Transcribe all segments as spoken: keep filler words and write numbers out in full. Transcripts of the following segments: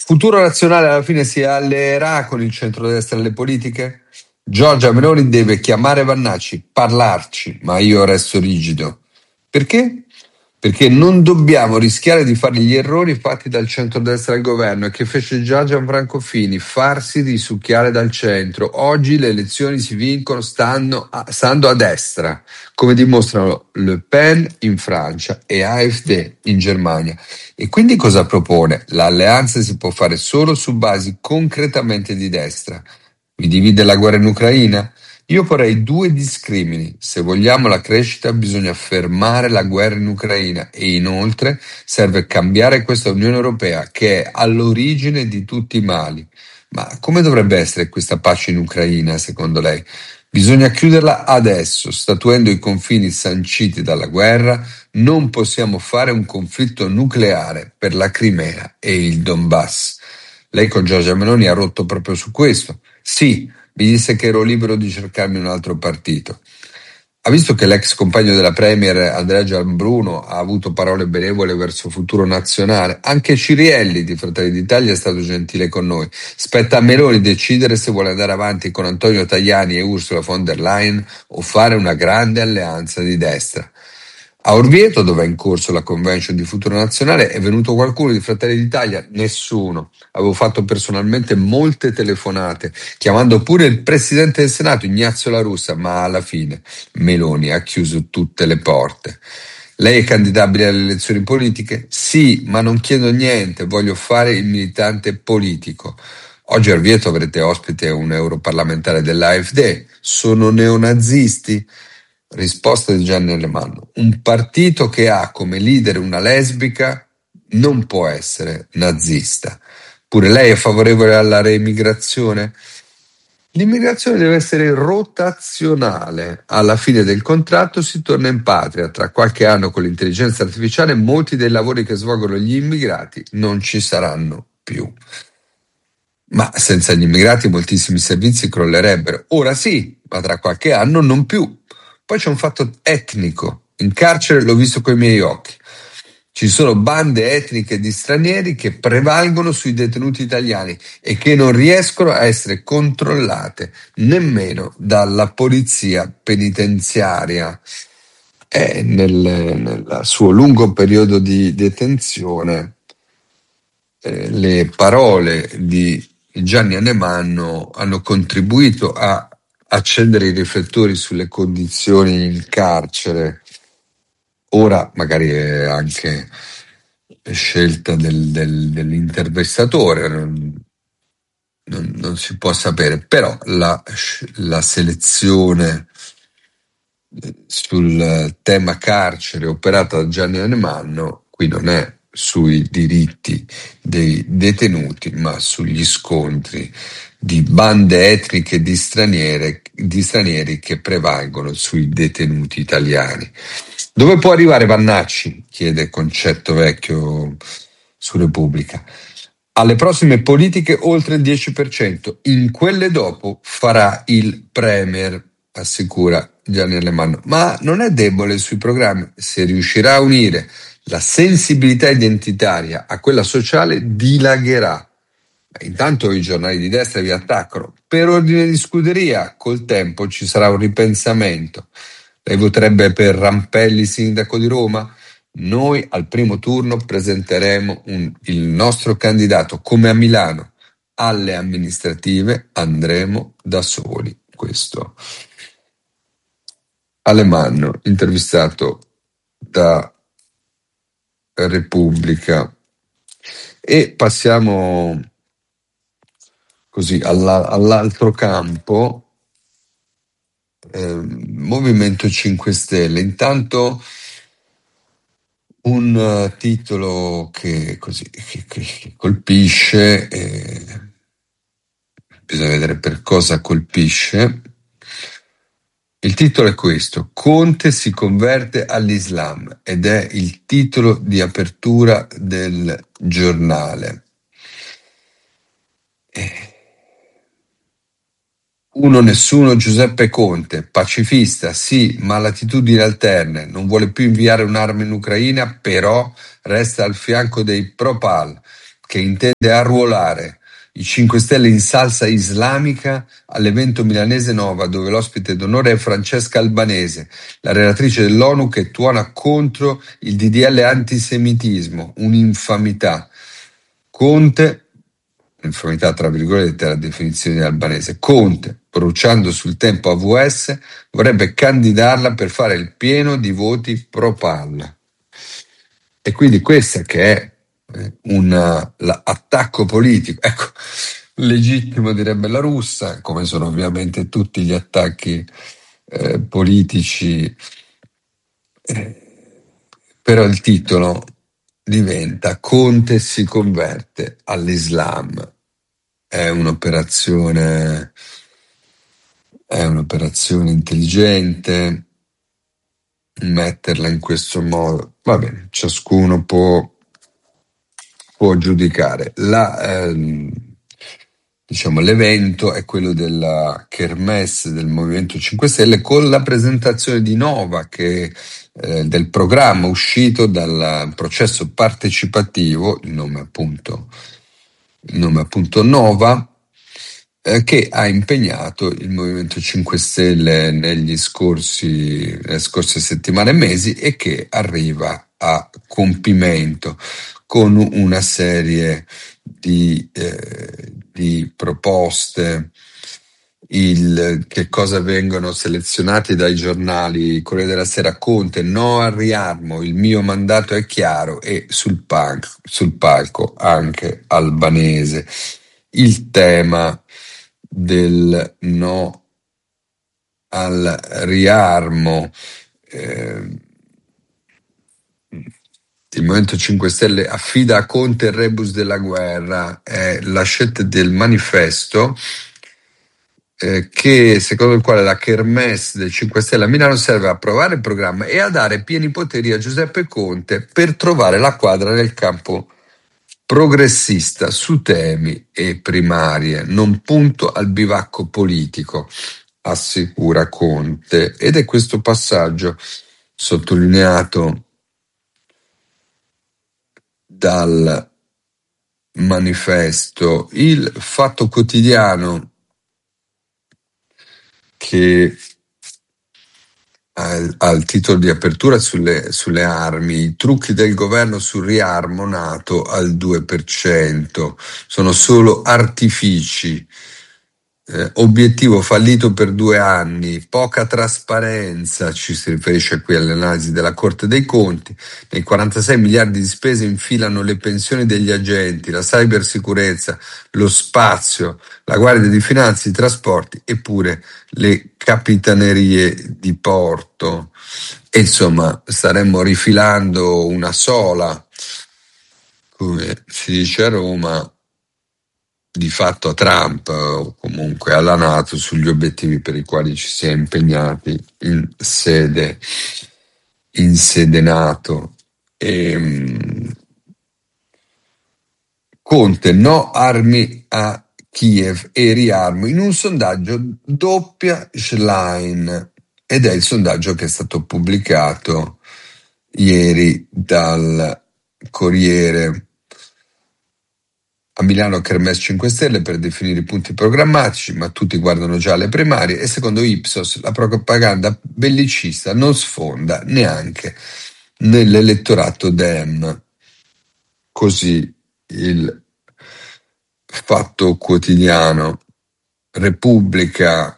Futuro Nazionale alla fine si alleerà con il centrodestra alle politiche? Giorgia Meloni deve chiamare Vannacci, parlarci, ma io resto rigido. Perché? Perché non dobbiamo rischiare di fare gli errori fatti dal centrodestra al governo e che fece già Gianfranco Fini, farsi risucchiare dal centro. Oggi le elezioni si vincono stando a, stando a destra, come dimostrano Le Pen in Francia e A F D in Germania. E quindi cosa propone? L'alleanza si può fare solo su basi concretamente di destra. Mi divide la guerra in Ucraina? Io farei due discrimini. Se vogliamo la crescita bisogna fermare la guerra in Ucraina e inoltre serve cambiare questa Unione Europea che è all'origine di tutti i mali. Ma come dovrebbe essere questa pace in Ucraina, secondo lei? Bisogna chiuderla adesso, statuendo i confini sanciti dalla guerra. Non possiamo fare un conflitto nucleare per la Crimea e il Donbass. Lei con Giorgia Meloni ha rotto proprio su questo. Sì, mi disse che ero libero di cercarmi un altro partito. Ha visto che l'ex compagno della Premier Andrea Gianbruno ha avuto parole benevole verso Futuro Nazionale? Anche Cirielli di Fratelli d'Italia è stato gentile con noi. Spetta a Meloni decidere se vuole andare avanti con Antonio Tajani e Ursula von der Leyen o fare una grande alleanza di destra. A Orvieto, dove è in corso la convention di Futuro Nazionale, è venuto qualcuno di Fratelli d'Italia? Nessuno. Avevo fatto personalmente molte telefonate, chiamando pure il presidente del Senato, Ignazio La Russa, ma alla fine Meloni ha chiuso tutte le porte. Lei è candidabile alle elezioni politiche? Sì, ma non chiedo niente, voglio fare il militante politico. Oggi a Orvieto avrete ospite un europarlamentare dell'A F D. Sono neonazisti? Risposta di Gianni Alemanno. Un partito che ha come leader una lesbica non può essere nazista. Pure lei è favorevole alla reimmigrazione? L'immigrazione deve essere rotazionale. Alla fine del contratto si torna in patria. Tra qualche anno con l'intelligenza artificiale molti dei lavori che svolgono gli immigrati non ci saranno più. Ma senza gli immigrati moltissimi servizi crollerebbero. Ora sì, ma tra qualche anno non più. Poi c'è un fatto etnico. In carcere l'ho visto coi miei occhi. Ci sono bande etniche di stranieri che prevalgono sui detenuti italiani e che non riescono a essere controllate nemmeno dalla polizia penitenziaria. E nel, nel suo lungo periodo di detenzione eh, le parole di Gianni Alemanno hanno contribuito a accendere i riflettori sulle condizioni in carcere. Ora magari è anche scelta del, del, dell'intervistatore, non, non, non si può sapere, però la, la selezione sul tema carcere operata da Gianni Alemanno qui non è sui diritti dei detenuti, ma sugli scontri di bande etniche di, straniere, di stranieri che prevalgono sui detenuti italiani. Dove può arrivare Vannacci? Chiede Concetto Vecchio su Repubblica. Alle prossime politiche oltre il dieci per cento. In quelle dopo farà il Premier, assicura Gianni Alemanno. Ma non è debole sui programmi. Se riuscirà a unire la sensibilità identitaria a quella sociale, dilagherà. Intanto i giornali di destra vi attaccano. Per ordine di scuderia, col tempo ci sarà un ripensamento. Lei voterebbe per Rampelli, sindaco di Roma? Noi al primo turno presenteremo un, il nostro candidato, come a Milano. Alle amministrative andremo da soli. Questo Alemanno, intervistato da Repubblica. E passiamo così alla, all'altro campo. Eh, Movimento cinque Stelle. Intanto un uh, titolo che così che, che colpisce, eh, bisogna vedere per cosa colpisce. Il titolo è questo: Conte si converte all'Islam, ed è il titolo di apertura del giornale. Eh. Uno nessuno Giuseppe Conte, pacifista, sì, ma latitudini alterne, non vuole più inviare un'arma in Ucraina, però resta al fianco dei pro-Pal. che intende arruolare i cinque Stelle in salsa islamica all'evento milanese Nova, dove l'ospite d'onore è Francesca Albanese, la relatrice dell'ONU che tuona contro il D D L antisemitismo, un'infamità. Conte, infamità tra virgolette la definizione di Albanese, Conte, bruciando sul tempo A V S, vorrebbe candidarla per fare il pieno di voti pro palla. E quindi questo che è un attacco politico, ecco, legittimo direbbe la russa, come sono ovviamente tutti gli attacchi eh, politici, eh, però il titolo diventa Conte si converte all'Islam. È un'operazione, è un'operazione intelligente metterla in questo modo. Va bene, ciascuno può può giudicare. La, ehm, diciamo, l'evento è quello della Kermesse del Movimento cinque Stelle con la presentazione di Nova, che, eh, del programma uscito dal processo partecipativo, il nome appunto, il nome appunto Nova, eh, che ha impegnato il Movimento cinque Stelle negli scorsi, nelle scorse settimane e mesi e che arriva a compimento con una serie di, eh, di proposte. Il, che cosa vengono selezionati dai giornali Corriere della Sera: Conte, no al riarmo, il mio mandato è chiaro, e sul, palco, sul palco anche Albanese. Il tema del no al riarmo, eh, il Movimento cinque Stelle affida a Conte il rebus della guerra, è la scelta del manifesto, eh, che secondo il quale la Kermesse del cinque Stelle a Milano serve a approvare il programma e a dare pieni poteri a Giuseppe Conte per trovare la quadra nel campo progressista su temi e primarie, non punto al bivacco politico, assicura Conte. Ed è questo passaggio sottolineato dal manifesto. Il Fatto Quotidiano, che ha il titolo di apertura sulle, sulle armi: i trucchi del governo sul riarmo nato al due per cento sono solo artifici, eh, obiettivo fallito per due anni, poca trasparenza. Ci si riferisce qui all'analisi della Corte dei Conti. Nei quarantasei miliardi di spese infilano le pensioni degli agenti, la cybersicurezza, lo spazio, la Guardia di Finanza, i trasporti, eppure le capitanerie di porto. E insomma staremmo rifilando una sola, come si dice a Roma, di fatto a Trump o comunque alla NATO sugli obiettivi per i quali ci si è impegnati in sede, in sede NATO. E, Conte, no armi a Kiev e riarmo, in un sondaggio doppia Schlein, ed è il sondaggio che è stato pubblicato ieri dal Corriere. A Milano Kermesse cinque Stelle per definire i punti programmatici, ma tutti guardano già alle primarie, e secondo Ipsos la propaganda bellicista non sfonda neanche nell'elettorato Dem. Così il Fatto Quotidiano. Repubblica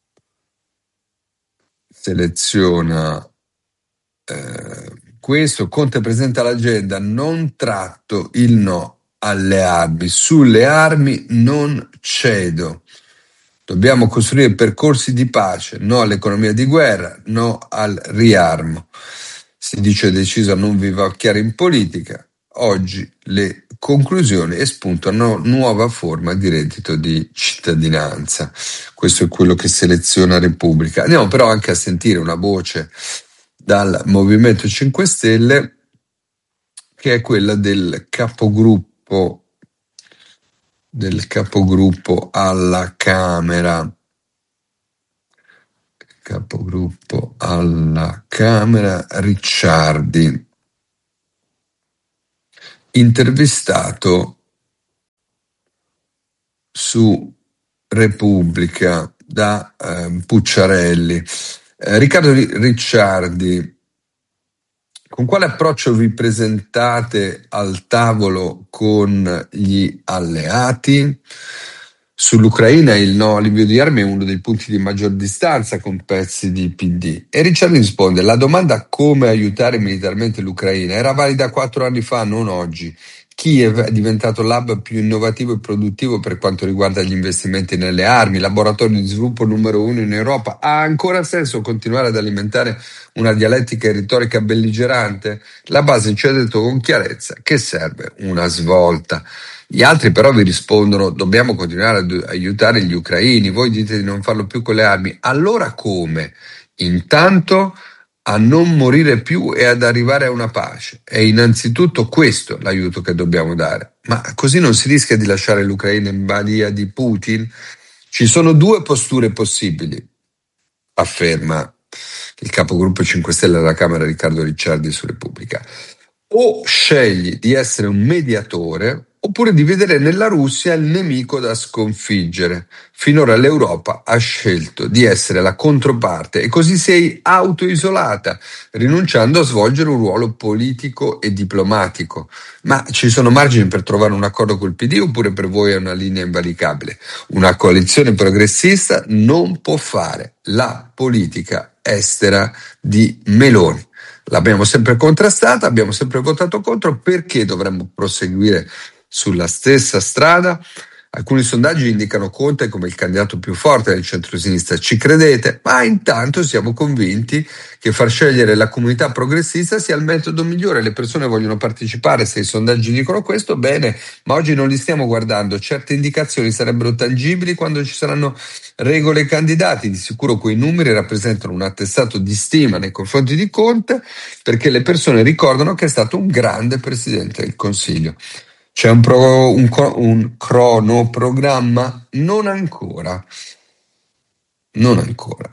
seleziona eh, questo: Conte presenta l'agenda, non tratto il no alle armi, sulle armi non cedo, dobbiamo costruire percorsi di pace, no all'economia di guerra, no al riarmo. Si dice deciso a non vivacchiare in politica. Oggi le conclusioni espuntano una nuova forma di reddito di cittadinanza. Questo è quello che seleziona Repubblica. Andiamo però anche a sentire una voce dal Movimento cinque Stelle, che è quella del capogruppo del capogruppo alla Camera. Capogruppo alla Camera Ricciardi, intervistato su Repubblica da eh, Pucciarelli. Eh, Riccardo Ricciardi, con quale approccio vi presentate al tavolo con gli alleati? Sull'Ucraina il no all'invio di armi è uno dei punti di maggior distanza con pezzi di P D. E Ricciardi risponde: la domanda come aiutare militarmente l'Ucraina era valida quattro anni fa, non oggi. Kiev è diventato l'hub più innovativo e produttivo per quanto riguarda gli investimenti nelle armi, laboratorio di sviluppo numero uno in Europa. Ha ancora senso continuare ad alimentare una dialettica e retorica belligerante? La base ci ha detto con chiarezza che serve una svolta. Gli altri però vi rispondono: dobbiamo continuare ad aiutare gli ucraini, voi dite di non farlo più con le armi, allora come? Intanto a non morire più e ad arrivare a una pace. È innanzitutto questo l'aiuto che dobbiamo dare. Ma così non si rischia di lasciare l'Ucraina in balia di Putin? Ci sono due posture possibili, afferma il capogruppo cinque Stelle alla Camera Riccardo Ricciardi su Repubblica. O scegli di essere un mediatore oppure di vedere nella Russia il nemico da sconfiggere. Finora l'Europa ha scelto di essere la controparte e così sei autoisolata, rinunciando a svolgere un ruolo politico e diplomatico. Ma ci sono margini per trovare un accordo col P D oppure per voi è una linea invalicabile? Una coalizione progressista non può fare la politica estera di Meloni. L'abbiamo sempre contrastata, abbiamo sempre votato contro, perché dovremmo proseguire sulla stessa strada? Alcuni sondaggi indicano Conte come il candidato più forte del centro-sinistra. Ci credete? Ma intanto siamo convinti che far scegliere la comunità progressista sia il metodo migliore. Le persone vogliono partecipare, se i sondaggi dicono questo, bene, ma oggi non li stiamo guardando. Certe indicazioni sarebbero tangibili quando ci saranno regole e candidati. Di sicuro quei numeri rappresentano un attestato di stima nei confronti di Conte, perché le persone ricordano che è stato un grande Presidente del Consiglio. C'è un, pro, un, un cronoprogramma? Non ancora. Non ancora.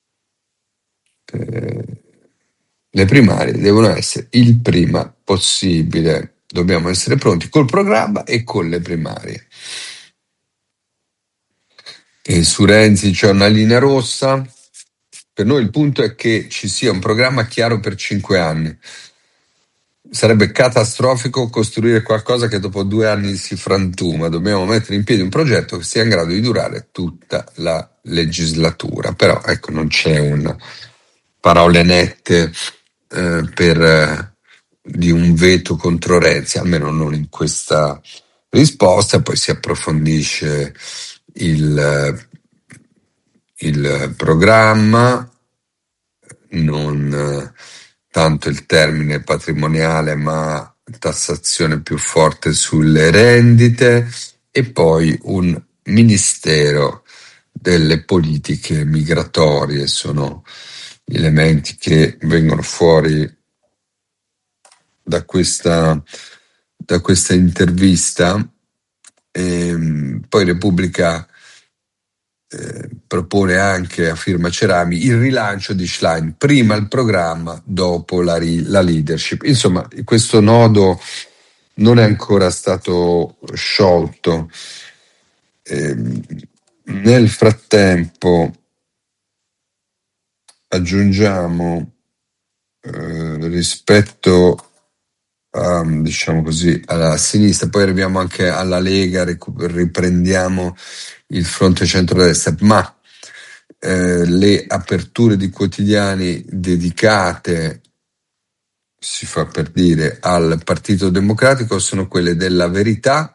Eh, le primarie devono essere il prima possibile. Dobbiamo essere pronti col programma e con le primarie. E su Renzi c'è una linea rossa. Per noi il punto è che ci sia un programma chiaro per cinque anni. Sarebbe catastrofico costruire qualcosa che dopo due anni si frantuma. Dobbiamo mettere in piedi un progetto che sia in grado di durare tutta la legislatura. Però ecco, non c'è un parole nette eh, per eh, di un veto contro Renzi, almeno non in questa risposta. Poi si approfondisce il, il programma, non tanto il termine patrimoniale, ma tassazione più forte sulle rendite, e poi un ministero delle politiche migratorie. Sono gli elementi che vengono fuori da questa, da questa intervista. E poi Repubblica Eh, propone anche, a firma Cerami, il rilancio di Schlein, prima il programma, dopo la, ri- la leadership. Insomma, questo nodo non è ancora stato sciolto. Eh, nel frattempo aggiungiamo eh, rispetto a, diciamo così, alla sinistra, poi arriviamo anche alla Lega, recu- riprendiamo il fronte centrodestra, ma eh, le aperture di quotidiani dedicate, si fa per dire, al Partito Democratico sono quelle della Verità.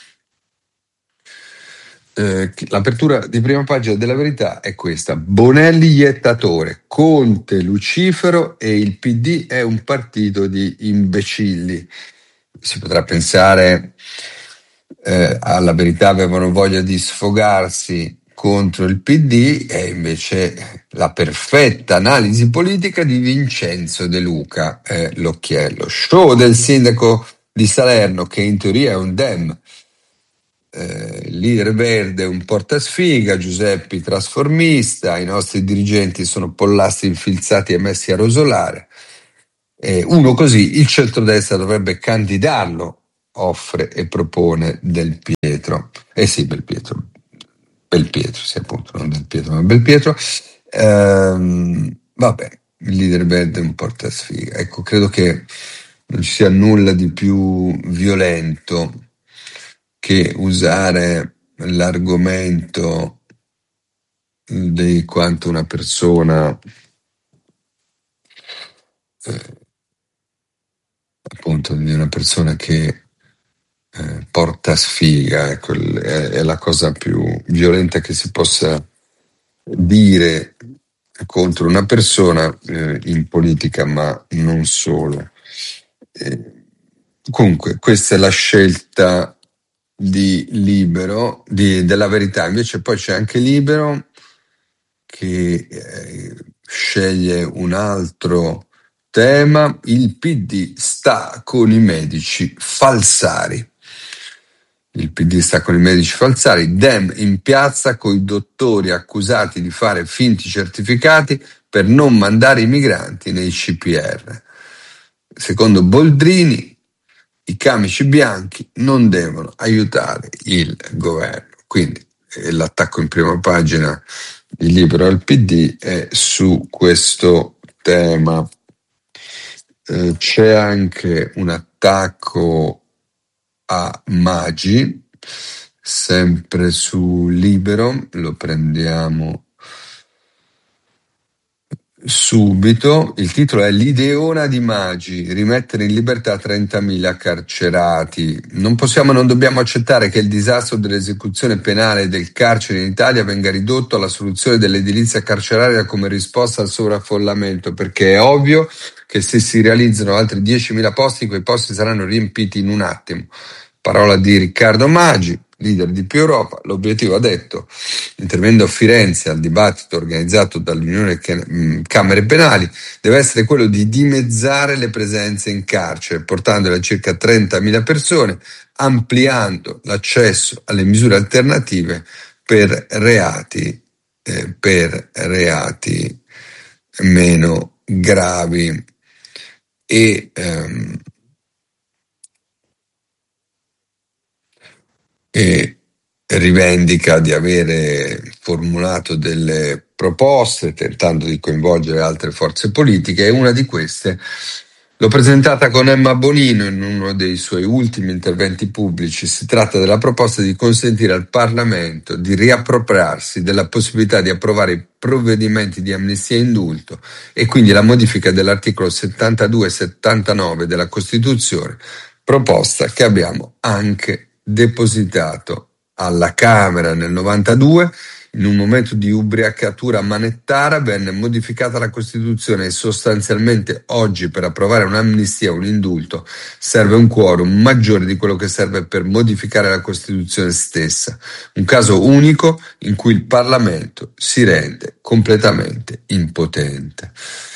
Eh, l'apertura di prima pagina della Verità è questa: Bonelli iettatore, Conte lucifero e il P D è un partito di imbecilli. Si potrà pensare eh, alla Verità avevano voglia di sfogarsi contro il P D, e invece la perfetta analisi politica di Vincenzo De Luca è l'occhiello. Show del sindaco di Salerno, che in teoria è un Dem, eh, leader verde, un portasfiga, Giuseppi trasformista, i nostri dirigenti sono pollassi infilzati e messi a rosolare. Eh, uno così il centrodestra dovrebbe candidarlo, offre e propone Del Pietro. Eh sì, Belpietro, Belpietro, sì, appunto, non Del Pietro, ma Belpietro. Ehm, vabbè, il leader verde è un portasfiga. Ecco, credo che non ci sia nulla di più violento che usare l'argomento di quanto una persona, eh, appunto, di una persona che eh, porta sfiga, ecco, il- è, è la cosa più violenta che si possa dire contro una persona eh, in politica, ma non solo. Eh, comunque, questa è la scelta di Libero, di- della Verità. Invece poi c'è anche Libero che eh, sceglie un altro tema. Il P D sta con i medici falsari. Il P D sta con i medici falsari, Dem in piazza coi dottori accusati di fare finti certificati per non mandare i migranti nei C P R. Secondo Boldrini, i camici bianchi non devono aiutare il governo. Quindi eh, l'attacco in prima pagina di Libero al P D è su questo tema. Eh, c'è anche un attacco a Maggi, sempre su Libero, lo prendiamo subito. Il titolo è L'ideona di Maggi, rimettere in libertà trentamila carcerati. Non possiamo e non dobbiamo accettare che il disastro dell'esecuzione penale del carcere in Italia venga ridotto alla soluzione dell'edilizia carceraria come risposta al sovraffollamento, perché è ovvio che se si realizzano altri diecimila posti, quei posti saranno riempiti in un attimo. Parola di Riccardo Maggi, leader di Più Europa. L'obiettivo, ha detto, intervenendo a Firenze al dibattito organizzato dall'Unione Camere Penali, deve essere quello di dimezzare le presenze in carcere, portandole a circa trentamila persone, ampliando l'accesso alle misure alternative per reati, eh, per reati meno gravi. E ehm, e rivendica di avere formulato delle proposte tentando di coinvolgere altre forze politiche, e una di queste l'ho presentata con Emma Bonino in uno dei suoi ultimi interventi pubblici. Si tratta della proposta di consentire al Parlamento di riappropriarsi della possibilità di approvare i provvedimenti di amnistia e indulto, e quindi la modifica dell'articolo settantadue e settantanove della Costituzione, proposta che abbiamo anche depositato alla Camera nel novantadue. In un momento di ubriacatura manettara venne modificata la Costituzione e sostanzialmente oggi per approvare un'amnistia o un indulto serve un quorum maggiore di quello che serve per modificare la Costituzione stessa. Un caso unico in cui il Parlamento si rende completamente impotente.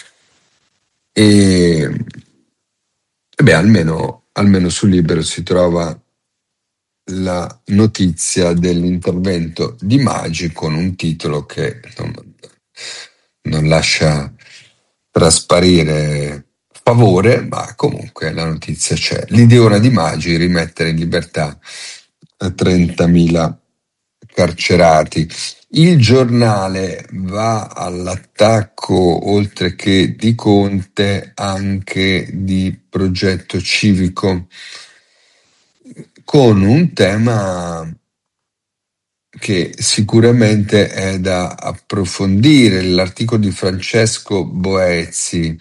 E beh, almeno, almeno sul Libero si trova la notizia dell'intervento di Maggi con un titolo che non, non lascia trasparire favore, ma comunque la notizia c'è. L'ideona di Maggi, rimettere in libertà trentamila carcerati. Il Giornale va all'attacco, oltre che di Conte, anche di Progetto Civico, con un tema che sicuramente è da approfondire. L'articolo di Francesco Boezzi,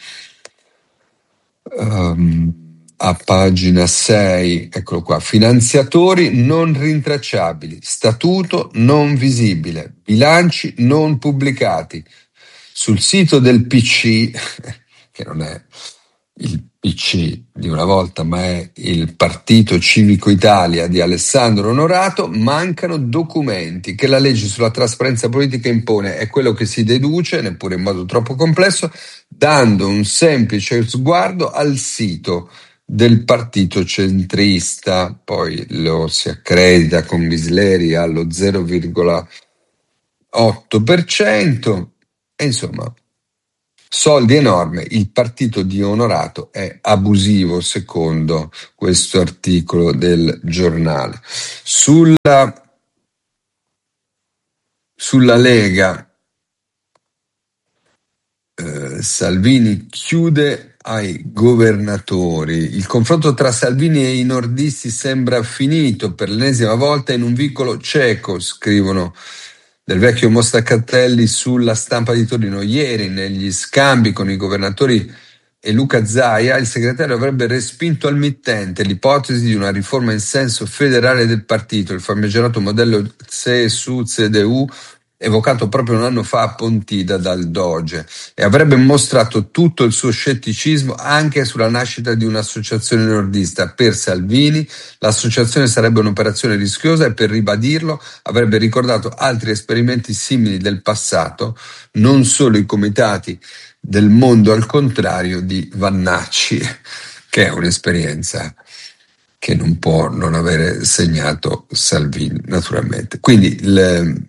um, a pagina sei, eccolo qua: finanziatori non rintracciabili, statuto non visibile, bilanci non pubblicati. Sul sito del P C, che non è il P C di una volta, ma è il Partito Civico Italia di Alessandro Onorato, mancano documenti che la legge sulla trasparenza politica impone. È quello che si deduce, neppure in modo troppo complesso, dando un semplice sguardo al sito del partito centrista. Poi lo si accredita con Bisleri allo zero virgola otto per cento, e insomma soldi enormi. Il partito di Onorato è abusivo, secondo questo articolo del Giornale. Sulla Sulla Lega, eh, Salvini chiude ai governatori. Il confronto tra Salvini e i nordisti sembra finito per l'ennesima volta in un vicolo cieco, scrivono del vecchio Mostacatelli sulla Stampa di Torino. Ieri, negli scambi con i governatori e Luca Zaia, il segretario avrebbe respinto al mittente l'ipotesi di una riforma in senso federale del partito, il famigerato modello C S U-C D U, evocato proprio un anno fa a Pontida dal Doge, e avrebbe mostrato tutto il suo scetticismo anche sulla nascita di un'associazione nordista. Per Salvini l'associazione sarebbe un'operazione rischiosa e, per ribadirlo, avrebbe ricordato altri esperimenti simili del passato, non solo i comitati del mondo al contrario di Vannacci, che è un'esperienza che non può non avere segnato Salvini, naturalmente. Quindi le,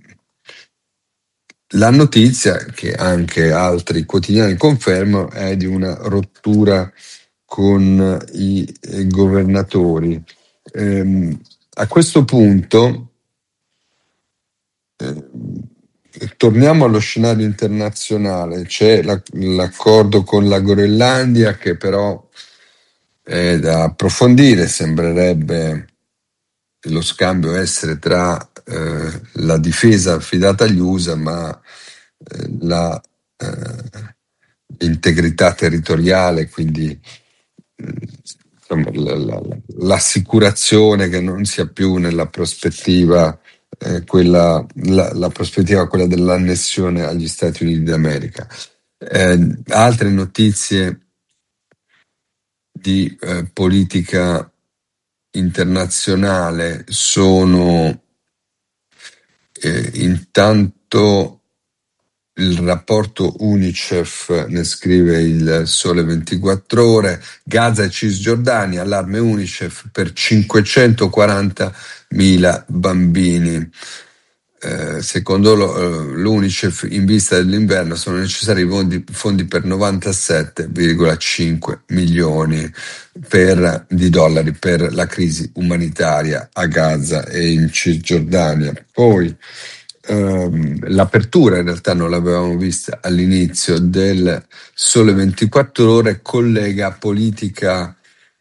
la notizia, che anche altri quotidiani confermano, è di una rottura con i governatori. Ehm, a questo punto eh, torniamo allo scenario internazionale. C'è la, l'accordo con la Groenlandia, che però è da approfondire. Sembrerebbe lo scambio essere tra eh, la difesa affidata agli U S A, ma eh, la, eh, l'integrità territoriale, quindi eh, insomma, la, la, l'assicurazione che non sia più nella prospettiva eh, quella, la, la prospettiva quella dell'annessione agli Stati Uniti d'America. Eh, altre notizie di eh, politica internazionale sono eh, intanto il rapporto UNICEF, ne scrive il Sole ventiquattro Ore, Gaza e Cisgiordania, allarme UNICEF per cinquecentoquarantamila bambini. Eh, secondo lo, l'UNICEF, in vista dell'inverno sono necessari fondi, fondi per novantasette virgola cinque milioni per, di dollari per la crisi umanitaria a Gaza e in Cisgiordania. Poi ehm, l'apertura, in realtà non l'avevamo vista all'inizio, del Sole ventiquattro Ore, collega politica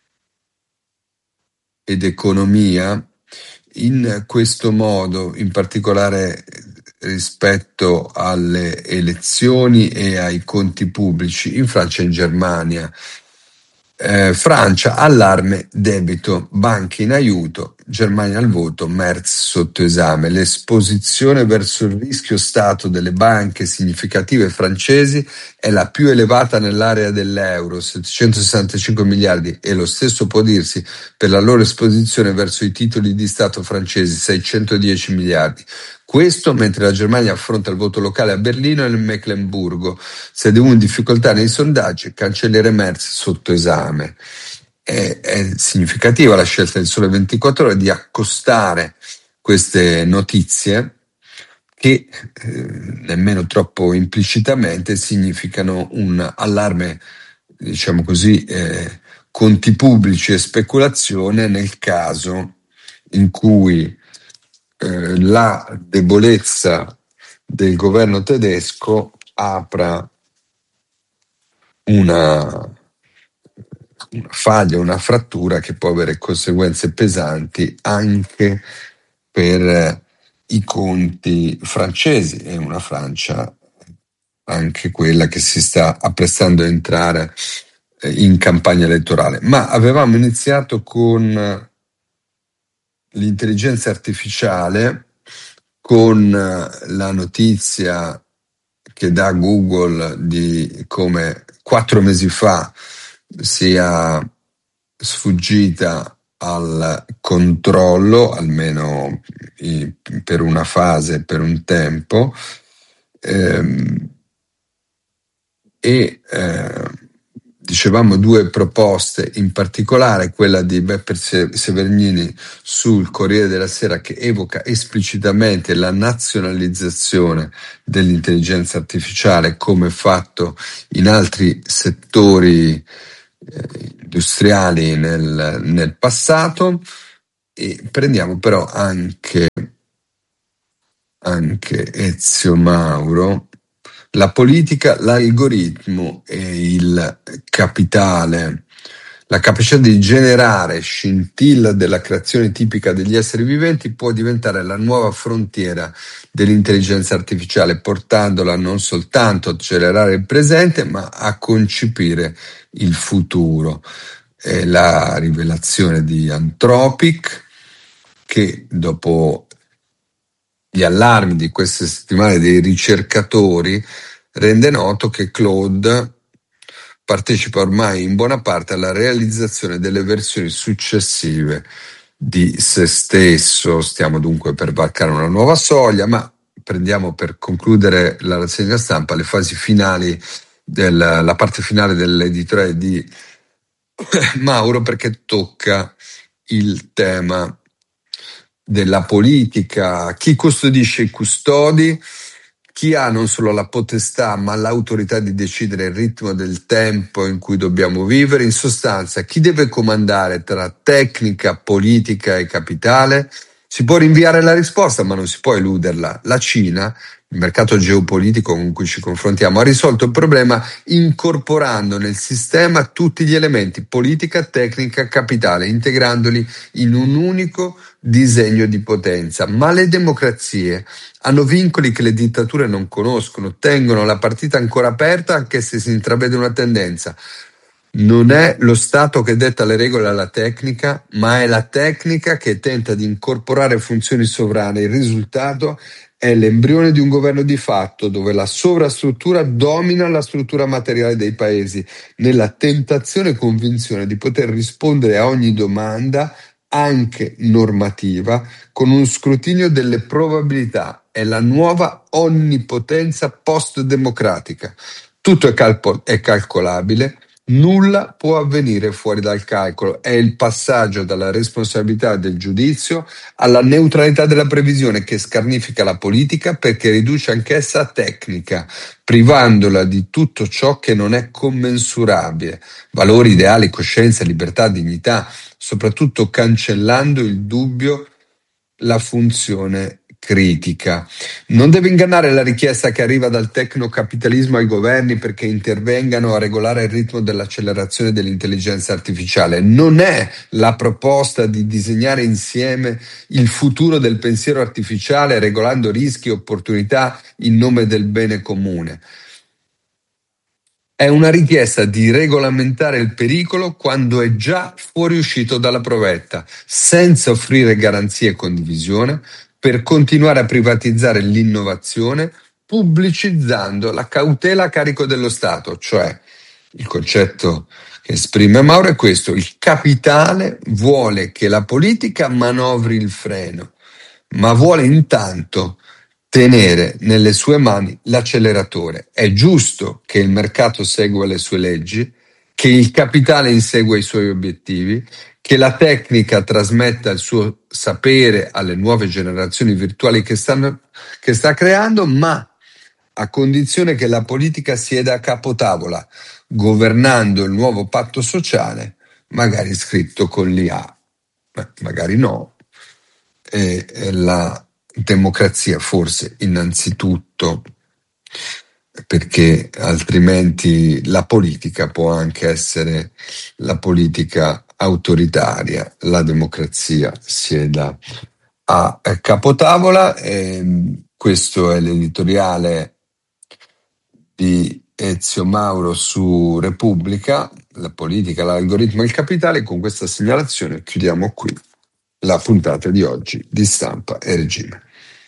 ed economia in questo modo, in particolare rispetto alle elezioni e ai conti pubblici in Francia e in Germania. Eh, Francia, allarme debito, banche in aiuto, Germania al voto, Merz sotto esame. L'esposizione verso il rischio Stato delle banche significative francesi è la più elevata nell'area dell'euro, settecentosessantacinque miliardi, e lo stesso può dirsi per la loro esposizione verso i titoli di Stato francesi, seicentodieci miliardi. Questo mentre la Germania affronta il voto locale a Berlino e nel Meclemburgo. C D U in difficoltà nei sondaggi, cancelliere Merz sotto esame. È, è significativa la scelta del Sole ventiquattro Ore di accostare queste notizie che eh, nemmeno troppo implicitamente significano un allarme, diciamo così, eh, conti pubblici e speculazione nel caso in cui eh, la debolezza del governo tedesco apra una, una faglia, una frattura che può avere conseguenze pesanti anche per eh, i conti francesi, e una Francia anche quella che si sta apprestando a entrare eh, in campagna elettorale. Ma avevamo iniziato con l'intelligenza artificiale, con la notizia che dà Google di come quattro mesi fa sia sfuggita al controllo, almeno per una fase, per un tempo, ehm, e eh, dicevamo due proposte, in particolare quella di Beppe Severnini sul Corriere della Sera, che evoca esplicitamente la nazionalizzazione dell'intelligenza artificiale come fatto in altri settori eh, industriali nel, nel passato. E prendiamo però anche anche Ezio Mauro, la politica, l'algoritmo e il capitale, la capacità di generare scintilla della creazione tipica degli esseri viventi può diventare la nuova frontiera dell'intelligenza artificiale, portandola non soltanto a accelerare il presente, ma a concepire il futuro. È la rivelazione di Anthropic, che dopo gli allarmi di queste settimane dei ricercatori rende noto che Claude partecipa ormai in buona parte alla realizzazione delle versioni successive di se stesso. Stiamo dunque per varcare una nuova soglia, ma prendiamo per concludere la rassegna stampa le fasi finali, della, la parte finale dell'editoriale di Mauro, perché tocca il tema della politica, chi custodisce i custodi, chi ha non solo la potestà ma l'autorità di decidere il ritmo del tempo in cui dobbiamo vivere, in sostanza chi deve comandare tra tecnica, politica e capitale. Si può rinviare la risposta ma non si può eluderla. La Cina, il mercato geopolitico con cui ci confrontiamo, ha risolto il problema incorporando nel sistema tutti gli elementi politica, tecnica, capitale, integrandoli in un unico disegno di potenza. Ma le democrazie hanno vincoli che le dittature non conoscono, tengono la partita ancora aperta anche se si intravede una tendenza. Non è lo Stato che detta le regole alla tecnica, ma è la tecnica che tenta di incorporare funzioni sovrane. Il risultato è l'embrione di un governo di fatto, dove la sovrastruttura domina la struttura materiale dei paesi, nella tentazione e convinzione di poter rispondere a ogni domanda, anche normativa, con uno scrutinio delle probabilità. È la nuova onnipotenza post-democratica. Tutto è, calpo- è calcolabile. Nulla può avvenire fuori dal calcolo, è il passaggio dalla responsabilità del giudizio alla neutralità della previsione che scarnifica la politica perché riduce anch'essa a tecnica, privandola di tutto ciò che non è commensurabile, valori, ideali, coscienza, libertà, dignità, soprattutto cancellando il dubbio, la funzione critica. Non deve ingannare la richiesta che arriva dal tecnocapitalismo ai governi perché intervengano a regolare il ritmo dell'accelerazione dell'intelligenza artificiale. Non è la proposta di disegnare insieme il futuro del pensiero artificiale regolando rischi e opportunità in nome del bene comune. È una richiesta di regolamentare il pericolo quando è già fuoriuscito dalla provetta, senza offrire garanzie e condivisione, per continuare a privatizzare l'innovazione, pubblicizzando la cautela a carico dello Stato. Cioè, il concetto che esprime Mauro è questo: il capitale vuole che la politica manovri il freno, ma vuole intanto tenere nelle sue mani l'acceleratore. È giusto che il mercato segua le sue leggi, che il capitale insegua i suoi obiettivi, che la tecnica trasmetta il suo sapere alle nuove generazioni virtuali che, stanno, che sta creando, ma a condizione che la politica sieda a capotavola, governando il nuovo patto sociale, magari scritto con l'I A. Beh, magari no. E, e la democrazia forse innanzitutto, perché altrimenti la politica può anche essere la politica autoritaria, la democrazia sieda a capotavola. E questo è l'editoriale di Ezio Mauro su Repubblica, la politica, l'algoritmo e il capitale. Con questa segnalazione chiudiamo qui la puntata di oggi di Stampa e Regime.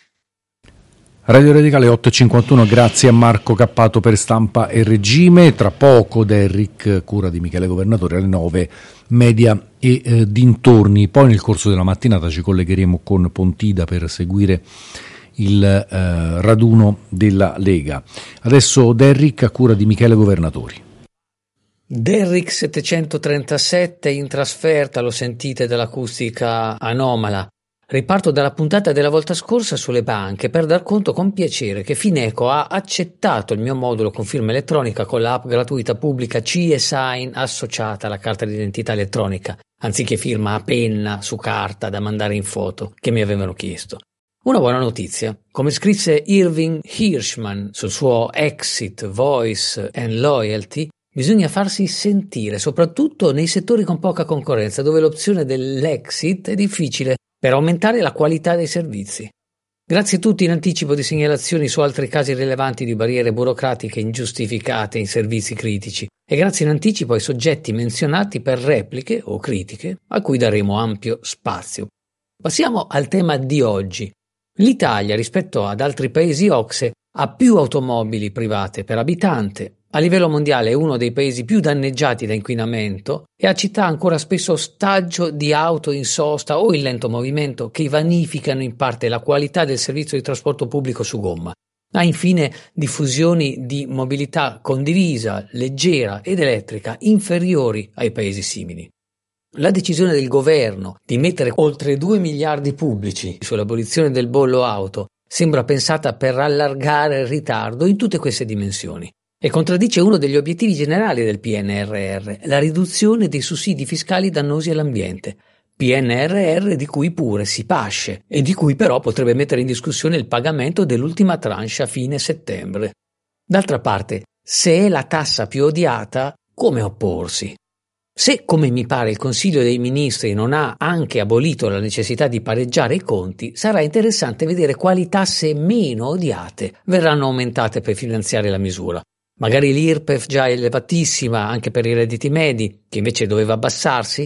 Radio Radicale otto e cinquantuno, grazie a Marco Cappato per Stampa e Regime. Tra poco Derrick, cura di Michele Governatore, alle nove, media e eh, dintorni. Poi nel corso della mattinata ci collegheremo con Pontida per seguire il eh, raduno della Lega. Adesso Derrick a cura di Michele Governatori. Derrick settecentotrentasette in trasferta, lo sentite dall'acustica anomala. Riparto dalla puntata della volta scorsa sulle banche per dar conto con piacere che Fineco ha accettato il mio modulo con firma elettronica con l'app gratuita pubblica C E-Sign associata alla carta d'identità elettronica, anziché firma a penna su carta da mandare in foto che mi avevano chiesto. Una buona notizia. Come scrisse Irving Hirschman sul suo Exit, Voice and Loyalty, bisogna farsi sentire, soprattutto nei settori con poca concorrenza, dove l'opzione dell'exit è difficile, per aumentare la qualità dei servizi. Grazie a tutti in anticipo di segnalazioni su altri casi rilevanti di barriere burocratiche ingiustificate in servizi critici e grazie in anticipo ai soggetti menzionati per repliche o critiche a cui daremo ampio spazio. Passiamo al tema di oggi. L'Italia, rispetto ad altri paesi O C S E, ha più automobili private per abitante, a livello mondiale è uno dei paesi più danneggiati da inquinamento e ha città ancora spesso ostaggio di auto in sosta o in lento movimento che vanificano in parte la qualità del servizio di trasporto pubblico su gomma. Ha infine diffusioni di mobilità condivisa, leggera ed elettrica inferiori ai paesi simili. La decisione del governo di mettere oltre due miliardi pubblici sull'abolizione del bollo auto sembra pensata per allargare il ritardo in tutte queste dimensioni e contraddice uno degli obiettivi generali del P N R R, la riduzione dei sussidi fiscali dannosi all'ambiente. P N R R di cui pure si pasce e di cui però potrebbe mettere in discussione il pagamento dell'ultima tranche a fine settembre. D'altra parte, se è la tassa più odiata, come opporsi? Se, come mi pare, il Consiglio dei Ministri non ha anche abolito la necessità di pareggiare i conti, sarà interessante vedere quali tasse meno odiate verranno aumentate per finanziare la misura. Magari l'I R P E F già elevatissima anche per i redditi medi, che invece doveva abbassarsi?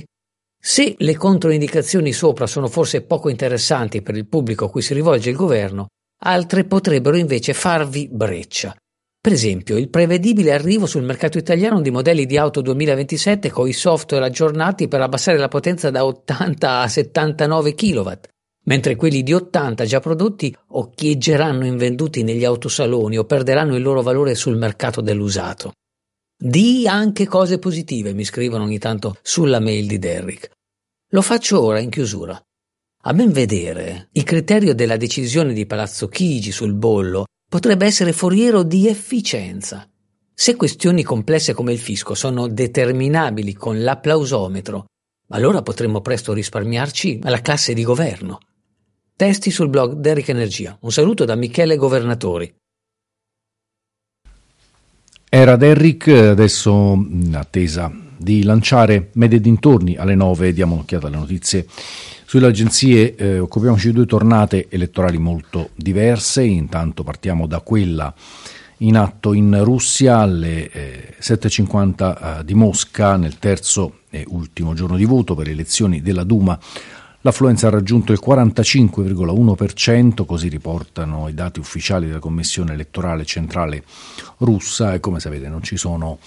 Se le controindicazioni sopra sono forse poco interessanti per il pubblico a cui si rivolge il governo, altre potrebbero invece farvi breccia. Per esempio, il prevedibile arrivo sul mercato italiano di modelli di auto duemilaventisette con i software aggiornati per abbassare la potenza da ottanta a settantanove chilowatt, mentre quelli di ottanta già prodotti occhieggeranno invenduti negli autosaloni o perderanno il loro valore sul mercato dell'usato. Di anche cose positive, mi scrivono ogni tanto sulla mail di Derrick. Lo faccio ora in chiusura. A ben vedere, il criterio della decisione di Palazzo Chigi sul bollo potrebbe essere foriero di efficienza. Se questioni complesse come il fisco sono determinabili con l'applausometro, allora potremmo presto risparmiarci alla classe di governo. Testi sul blog Derrick Energia. Un saluto da Michele Governatori. Era Derrick, adesso in attesa di lanciare Media e dintorni alle nove, diamo un'occhiata alle notizie sulle agenzie. Eh, occupiamoci di due tornate elettorali molto diverse. Intanto partiamo da quella in atto in Russia alle eh, sette e cinquanta eh, di Mosca, nel terzo e ultimo giorno di voto per le elezioni della Duma. L'affluenza ha raggiunto il quarantacinque virgola uno per cento, così riportano i dati ufficiali della Commissione elettorale centrale russa, e come sapete non ci sono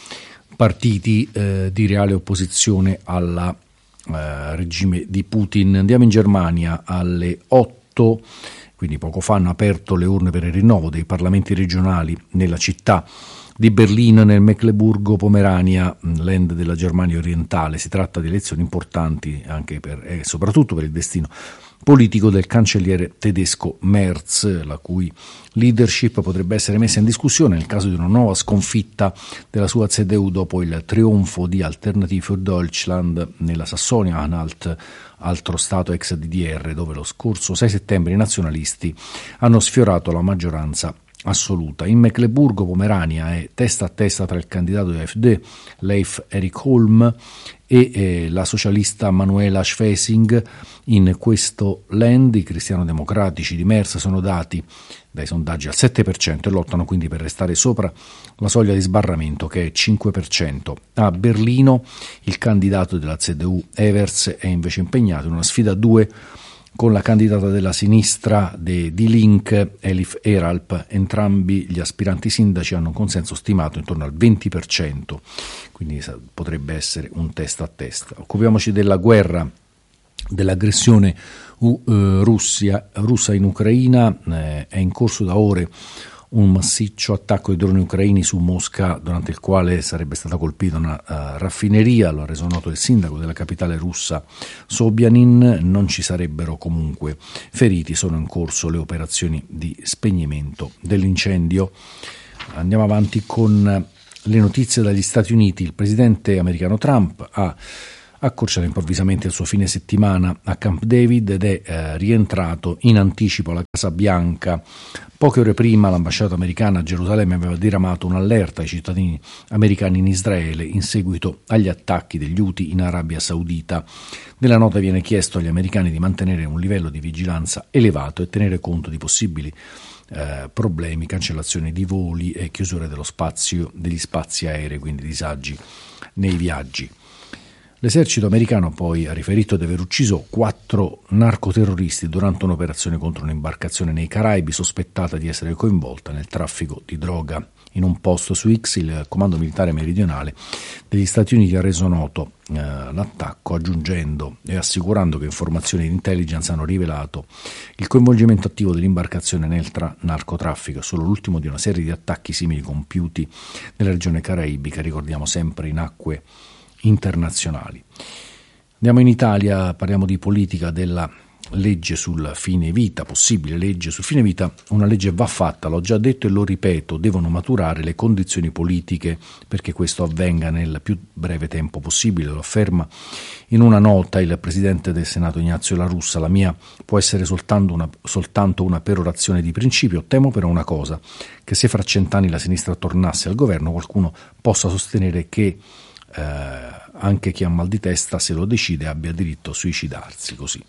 partiti eh, di reale opposizione al eh, regime di Putin. Andiamo in Germania alle otto, quindi poco fa hanno aperto le urne per il rinnovo dei parlamenti regionali nella città di Berlino, nel Mecleburgo-Pomerania, land della Germania orientale. Si tratta di elezioni importanti anche per, e soprattutto per il destino politico del cancelliere tedesco Merz, la cui leadership potrebbe essere messa in discussione nel caso di una nuova sconfitta della sua C D U dopo il trionfo di Alternative für Deutschland nella Sassonia-Anhalt, altro stato ex D D R, dove lo scorso sei settembre i nazionalisti hanno sfiorato la maggioranza assoluta. In Mecleburgo-Pomerania è testa a testa tra il candidato di A F D, Leif Erik Holm, e eh, la socialista Manuela Schwesing. In questo land i cristiano-democratici di Merz sono dati dai sondaggi al sette per cento e lottano quindi per restare sopra la soglia di sbarramento, che è cinque per cento. A Berlino il candidato della C D U Evers è invece impegnato in una sfida a due con la candidata della sinistra de, di Link, Elif Eralp. Entrambi gli aspiranti sindaci hanno un consenso stimato intorno al venti per cento, quindi potrebbe essere un testa a testa. Occupiamoci della guerra, dell'aggressione uh, Russia, russa in Ucraina. Eh, è in corso da ore un massiccio attacco di droni ucraini su Mosca, durante il quale sarebbe stata colpita una uh, raffineria. Lo ha reso noto il sindaco della capitale russa Sobyanin. Non ci sarebbero comunque feriti, sono in corso le operazioni di spegnimento dell'incendio. Andiamo avanti con le notizie dagli Stati Uniti. Il presidente americano Trump ha accorciato improvvisamente il suo fine settimana a Camp David ed è eh, rientrato in anticipo alla Casa Bianca. Poche ore prima l'ambasciata americana a Gerusalemme aveva diramato un'allerta ai cittadini americani in Israele in seguito agli attacchi degli Houthi in Arabia Saudita. Nella nota viene chiesto agli americani di mantenere un livello di vigilanza elevato e tenere conto di possibili eh, problemi, cancellazioni di voli e chiusure dello spazio, degli spazi aerei, quindi disagi nei viaggi. L'esercito americano poi ha riferito di aver ucciso quattro narcoterroristi durante un'operazione contro un'imbarcazione nei Caraibi sospettata di essere coinvolta nel traffico di droga. In un post su X il Comando Militare Meridionale degli Stati Uniti ha reso noto eh, l'attacco, aggiungendo e assicurando che informazioni di intelligence hanno rivelato il coinvolgimento attivo dell'imbarcazione nel tra- narcotraffico, solo l'ultimo di una serie di attacchi simili compiuti nella regione caraibica, ricordiamo sempre in acque internazionali. Andiamo in Italia, parliamo di politica della legge sul fine vita, possibile legge sul fine vita. Una legge va fatta, l'ho già detto e lo ripeto, devono maturare le condizioni politiche perché questo avvenga nel più breve tempo possibile, lo afferma in una nota il Presidente del Senato Ignazio La Russa. La mia può essere soltanto una, soltanto una perorazione di principio, temo però una cosa, che se fra cent'anni la sinistra tornasse al governo qualcuno possa sostenere che Eh, anche chi ha mal di testa, se lo decide, abbia diritto a suicidarsi. Così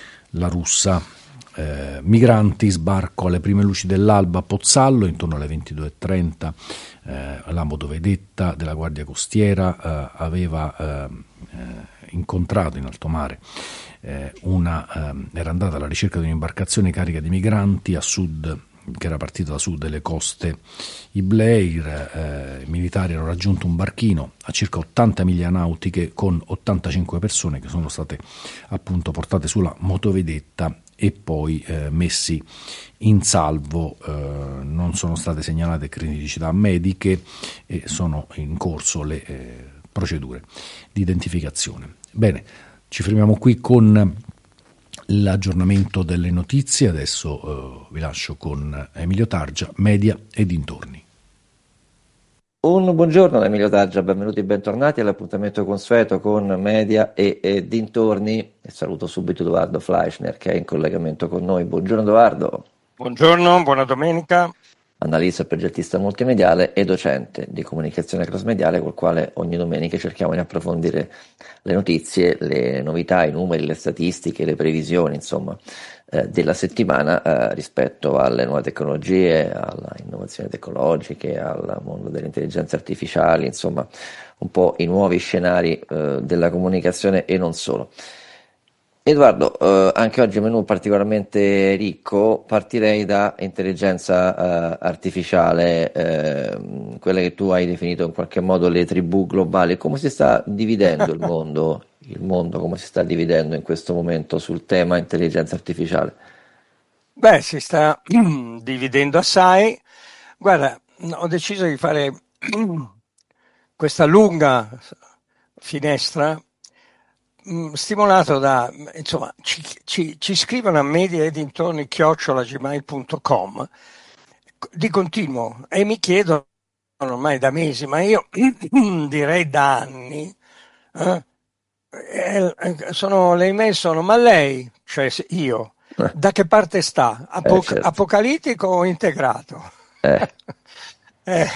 La Russa. Eh, migranti, sbarco alle prime luci dell'alba a Pozzallo intorno alle ventidue e trenta. Eh, la motovedetta della Guardia Costiera eh, aveva eh, eh, incontrato in alto mare eh, una eh, era andata alla ricerca di un'imbarcazione carica di migranti a sud, che era partita da sud delle coste Ibleir. Eh, i militari hanno raggiunto un barchino a circa ottanta miglia nautiche con ottantacinque persone che sono state appunto portate sulla motovedetta e poi eh, messi in salvo. Eh, non sono state segnalate criticità mediche e sono in corso le eh, procedure di identificazione. Bene, ci fermiamo qui con l'aggiornamento delle notizie. Adesso uh, vi lascio con Emilio Targia, Media e dintorni. Un buongiorno da Emilio Targia, benvenuti e bentornati all'appuntamento consueto con Media e, e dintorni. E saluto subito Edoardo Fleischner che è in collegamento con noi. Buongiorno Edoardo. Buongiorno, buona domenica. Analista e progettista multimediale e docente di comunicazione crossmediale, col quale ogni domenica cerchiamo di approfondire le notizie, le novità, i numeri, le statistiche, le previsioni, insomma, eh, della settimana eh, rispetto alle nuove tecnologie, alle innovazioni tecnologiche, al mondo delle intelligenze artificiali, insomma, un po' i nuovi scenari eh, della comunicazione e non solo. Edoardo, eh, anche oggi menù particolarmente ricco, partirei da intelligenza eh, artificiale, eh, quelle che tu hai definito in qualche modo le tribù globali. Come si sta dividendo il mondo, il mondo come si sta dividendo in questo momento sul tema intelligenza artificiale? Beh, si sta dividendo assai. Guarda, ho deciso di fare questa lunga finestra stimolato da, insomma, ci, ci, ci scrivono a media e dintorni chiocciola gmail punto com di continuo e mi chiedono ormai da mesi, ma io direi da anni, eh, eh, sono, le email sono, ma lei, cioè io, da che parte sta? Apo- Eh, certo. Apocalittico o integrato? Eh. eh.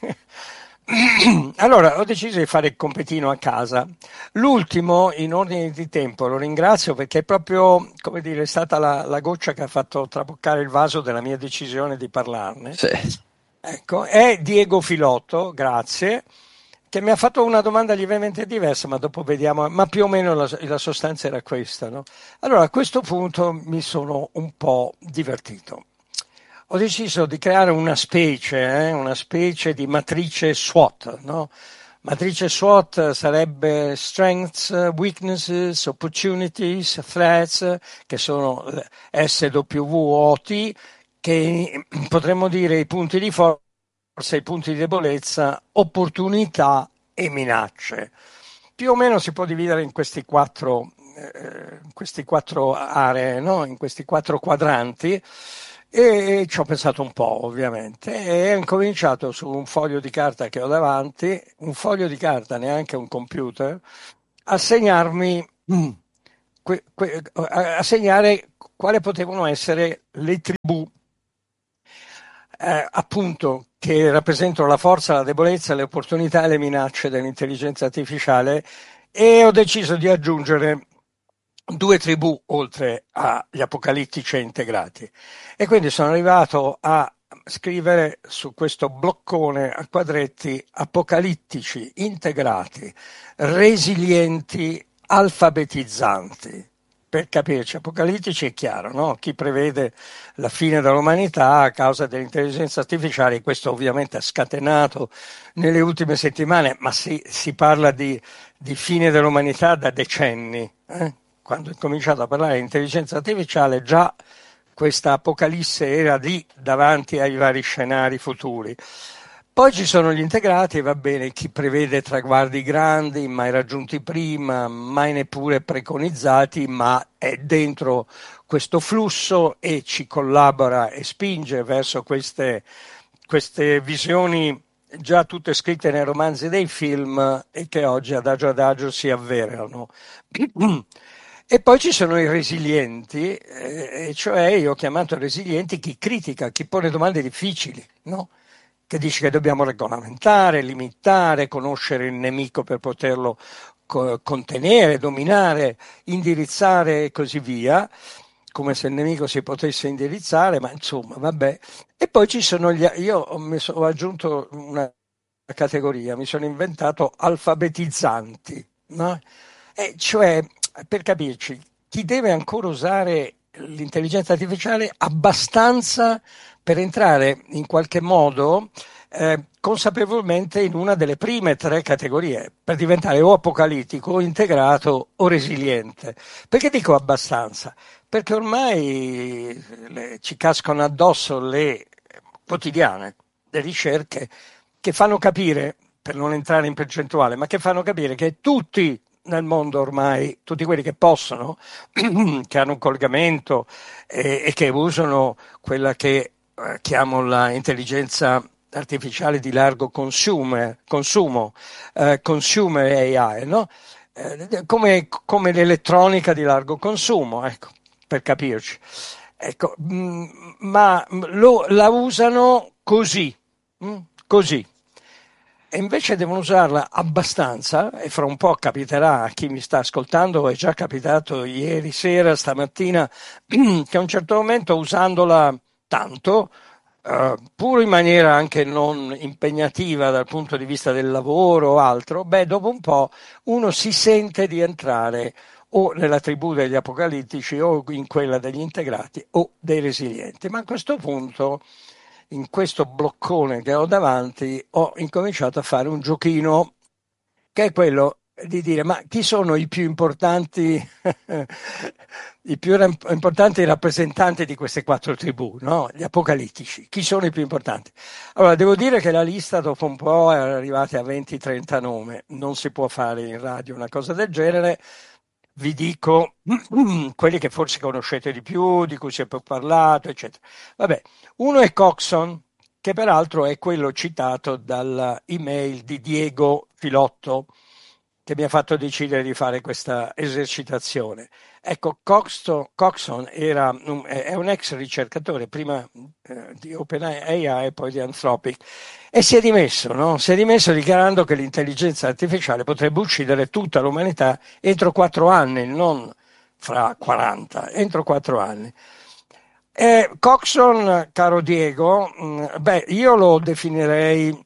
Allora ho deciso di fare il compitino a casa. L'ultimo in ordine di tempo, lo ringrazio perché è proprio, come dire, è stata la, la goccia che ha fatto traboccare il vaso della mia decisione di parlarne. Sì. Ecco, è Diego Filotto, grazie, che mi ha fatto una domanda lievemente diversa, ma dopo vediamo, ma più o meno la, la sostanza era questa, no? Allora a questo punto mi sono un po' divertito. Ho deciso di creare una specie, eh, una specie di matrice SWOT, no? Matrice SWOT sarebbe strengths, weaknesses, opportunities, threats, che sono S W O T, che potremmo dire i punti di forza, i punti di debolezza, opportunità e minacce. Più o meno si può dividere in questi quattro, eh, questi quattro aree, no? In questi quattro quadranti. E ci ho pensato un po', ovviamente, e ho incominciato su un foglio di carta che ho davanti, un foglio di carta, neanche un computer, assegnarmi, mm, que, que, assegnare quali potevano essere le tribù, eh, appunto, che rappresentano la forza, la debolezza, le opportunità e le minacce dell'intelligenza artificiale, e ho deciso di aggiungere due tribù oltre agli apocalittici integrati. E quindi sono arrivato a scrivere su questo bloccone a quadretti: apocalittici, integrati, resilienti, alfabetizzanti. Per capirci, apocalittici è chiaro, no? Chi prevede la fine dell'umanità a causa dell'intelligenza artificiale. Questo ovviamente ha scatenato nelle ultime settimane, ma si, si parla di, di fine dell'umanità da decenni. Eh? Quando è cominciato a parlare di intelligenza artificiale, già questa apocalisse era lì davanti ai vari scenari futuri. Poi ci sono gli integrati, va bene, chi prevede traguardi grandi, mai raggiunti prima, mai neppure preconizzati, ma è dentro questo flusso e ci collabora e spinge verso queste, queste visioni già tutte scritte nei romanzi dei film e che oggi adagio adagio si avverano. E poi ci sono i resilienti, eh, cioè io ho chiamato resilienti chi critica, chi pone domande difficili, no? Che dice che dobbiamo regolamentare, limitare, conoscere il nemico per poterlo co- contenere, dominare, indirizzare e così via, come se il nemico si potesse indirizzare, ma insomma, vabbè. E poi ci sono gli... Io ho, messo, ho aggiunto una categoria, mi sono inventato alfabetizzanti, no? E cioè, per capirci, chi deve ancora usare l'intelligenza artificiale abbastanza per entrare in qualche modo eh, consapevolmente in una delle prime tre categorie, per diventare o apocalittico, o integrato, o resiliente. Perché dico abbastanza? Perché ormai le, ci cascano addosso le quotidiane, le ricerche che fanno capire, per non entrare in percentuale, ma che fanno capire che tutti nel mondo ormai, tutti quelli che possono, che hanno un collegamento e, e che usano quella che eh, chiamo la intelligenza artificiale di largo consumer, consumo, eh, consumer A I, no? Eh, come, come l'elettronica di largo consumo, ecco, per capirci. Ecco, mh, ma lo, la usano così, mh, così. E invece devono usarla abbastanza, e fra un po' capiterà a chi mi sta ascoltando, è già capitato ieri sera, stamattina, che a un certo momento usandola tanto, eh, pur in maniera anche non impegnativa dal punto di vista del lavoro o altro, beh, dopo un po' uno si sente di entrare o nella tribù degli apocalittici o in quella degli integrati o dei resilienti. Ma a questo punto, in questo bloccone che ho davanti, ho incominciato a fare un giochino che è quello di dire: ma chi sono i più importanti i più importanti rappresentanti di queste quattro tribù, no? Gli apocalittici, chi sono i più importanti? Allora, devo dire che la lista dopo un po' è arrivata a venti trenta nomi, non si può fare in radio una cosa del genere. Vi dico quelli che forse conoscete di più, di cui si è più parlato, eccetera. Vabbè, uno è Coxon, che peraltro è quello citato dalla email di Diego Filotto, che mi ha fatto decidere di fare questa esercitazione. Ecco, Coxon, Coxon era un, è un ex ricercatore, prima eh, di OpenAI e poi di Anthropic, e si è dimesso, no? Si è dimesso dichiarando che l'intelligenza artificiale potrebbe uccidere tutta l'umanità entro quattro anni, non fra quaranta, entro quattro anni. Eh, Coxon, caro Diego, mh, beh, io lo definirei,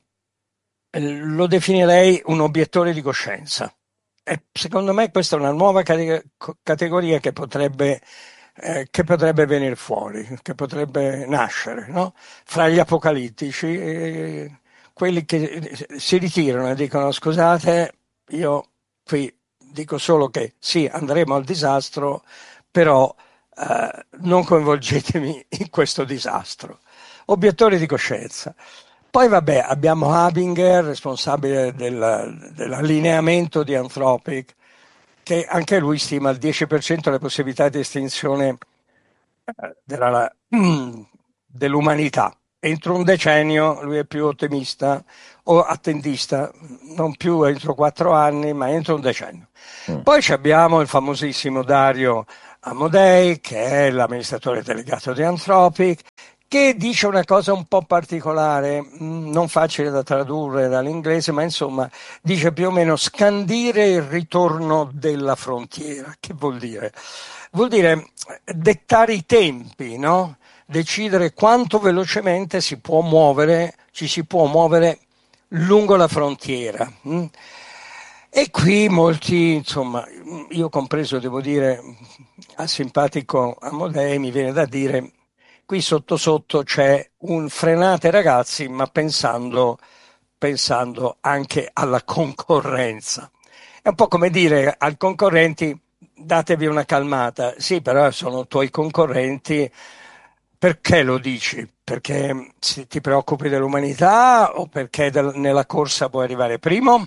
lo definirei un obiettore di coscienza. E secondo me questa è una nuova cate- categoria che potrebbe, eh, che potrebbe venire fuori, che potrebbe nascere, no? Fra gli apocalittici, eh, quelli che si ritirano e dicono: scusate, io qui dico solo che sì, andremo al disastro, però eh, non coinvolgetemi in questo disastro. Obiettori di coscienza. Poi vabbè, abbiamo Habinger, responsabile del, dell'allineamento di Anthropic, che anche lui stima il dieci per cento delle possibilità di estinzione della, dell'umanità. entro un decennio lui è più ottimista o attendista, non più entro quattro anni, ma entro un decennio. Mm. Poi ci abbiamo il famosissimo Dario Amodei, che è l'amministratore delegato di Anthropic, che dice una cosa un po' particolare, non facile da tradurre dall'inglese, ma insomma dice più o meno scandire il ritorno della frontiera. Che vuol dire? Vuol dire dettare i tempi, no? Decidere quanto velocemente si può muovere, ci si può muovere lungo la frontiera. E qui molti, insomma, io compreso, devo dire, al simpatico Amodei, mi viene da dire, qui sotto sotto c'è un frenate ragazzi, ma pensando, pensando anche alla concorrenza. È un po' come dire ai concorrenti datevi una calmata, sì, però sono tuoi concorrenti, perché lo dici? Perché ti preoccupi dell'umanità o perché del, nella corsa puoi arrivare primo?